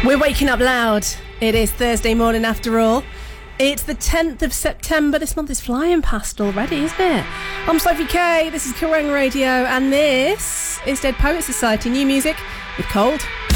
We're waking up loud. It is Thursday morning after all. It's the 10th of September. This month is flying past already, isn't it? I'm Sophie Kay, this is Kerrang Radio, and this is Dead Poets Society new music with Cold.